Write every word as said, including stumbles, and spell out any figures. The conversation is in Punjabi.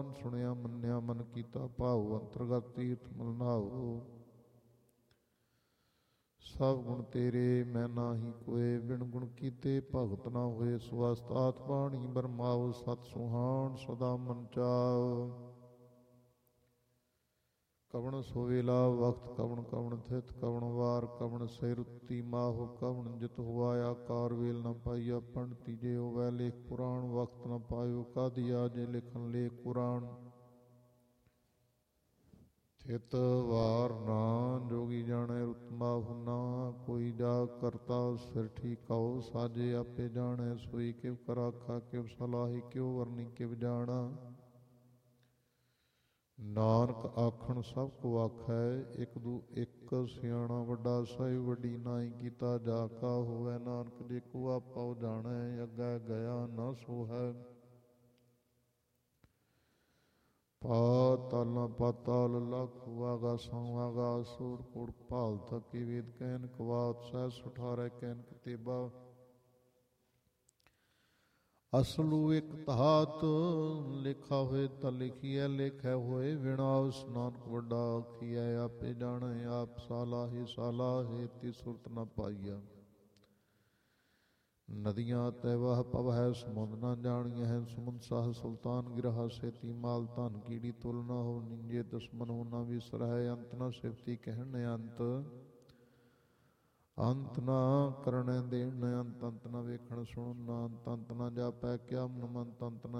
ਸੁਣਿਆ ਮੰਨਿਆ ਮਨ ਕੀਤਾ ਭਾਉ ਅੰਤਰਗਤ ਤੀਰਥ ਮਲ ਨਹਾਉ। ਸਭ ਗੁਣ ਤੇਰੇ ਮੈਂ ਨਾਹੀ ਕੋਏ, ਬਿਨ ਗੁਣ ਕੀਤੇ ਭਗਤ ਨਾ ਹੋਏ। ਸਵਸਤਾਤ ਬਾਣੀ ਬਰਮਾਉ, ਸਤ ਸੁਹਾਣ ਸਦਾ ਮਨ ਚਾਉ। ਕਵਣ ਸੋਵੇਲਾ ਵਕਤ ਕਵਣ ਕਵਣ ਥਿਤ, ਕਵਣ ਵਾਰ ਕਵਣ ਸੇ ਰੁੱਤੀ ਮਾਹੋ। ਕਵਣ ਜਿਤ ਹੋਆ ਆਕਾਰ ਵੇਲ ਨ ਪਾਈਆ, ਪੰਡਤੀ ਜੇ ਹੋਵੈ ਲੇਖ ਪੁਰਾਣ। ਵਕਤ ਨ ਪਾਇਓ ਕਾਦੀਆ ਜੇ ਲਿਖਣ ਲੇਖ ਪੁਰਾਣ। ਥਿਤ ਵਾਰ ਨਾ ਜੋਗੀ ਜਾਣੈ ਰੁੱਤ ਮਾਹੁ ਨਾ, ਕੋਈ ਜਾ ਕਰਤਾ ਸਿਰ ਠੀਕਾਉ। ਸਾਜੇ ਆਪੇ ਜਾਣੈ ਸੋਈ, ਕਿਵ ਕਰ ਆਖਾ ਕਿਵ ਸਲਾਹੀ, ਕਿਉ ਵਰਨੀ ਕਿਵ ਜਾਣਾ। ਨਾਨਕ ਆਖਣ ਸਭ ਕੋ ਆਖੈ, ਇਕ ਦੂ ਇੱਕ ਸਿਆਣਾ ਵੱਡਾ। ਸਹਿ ਵੱਡੀ ਨਾਹੀ ਕੀਤਾ ਜਾ ਕਾ ਹੋਵੈ, ਨਾਨਕ ਜੇ ਕੋ ਆਪਾ ਜਾਣੈ। ਅੱਗੇ ਗਿਆ ਨਾ ਸੋ ਹੈ। ਪਾਤਾਲਾਂ ਪਾਤਾਲ ਲੱਖ ਆਗਾਸਾਂ ਆਗਾਸ। ਸੂੜ ਕੋੜ ਭਾਲ ਥਕੀ ਵੇਦ ਕਹਿਨ ਕਵਾਤ, ਸਹਿ ਸੁਠਾਰੈ ਕਹਿਨ ਕਤੇਬਾ। ਅਸਲੂ ਇੱਕ ਧਾਤ ਲਿਖਾ ਹੋਏ ਤਾਂ ਲਿਖੀਐ, ਲੇਖੈ ਹੋਏ ਵਿਨਾਸ਼। ਨਾਨਕ ਵੱਡਾ ਆਖੀਐ ਆਪੇ ਜਾਣੈ, ਆਪ ਸਾਲਾਹੇ ਸਾਲਾਹੇ ਤੀ ਸੁਰਤ ਨ ਪਾਈਆ। ਨਦੀਆਂ ਤੈ ਵਹ ਪਵਹਿ ਸਮੁੰਦ ਨ ਜਾਣੀਐ। ਸਮੁੰਦ ਸਾਹ ਸੁਲਤਾਨ ਗਿਰਹਾ, ਸੇਤੀ ਮਾਲ ਧਨ ਕੀੜੀ ਤੁਲ ਨ ਹੋ। ਨਿੰਜੇ ਦੁਸ਼ਮਨ ਹੋ ਨ ਵਿਸਰਹਿ, ਅੰਤ ਨ ਸਿਫਤੀ ਕਹਿਣ ਅੰਤ। ਅੰਤ ਨਾ ਕਰਣੈ ਦੇਣ ਅੰਤ, ਅੰਤ ਨ ਵੇਖਣ ਸੁਣਨ ਅੰਤ। ਅੰਤ ਨ ਜਾਪੈ ਕਿਆ ਮਨ ਮੰਤ, ਅੰਤ ਨ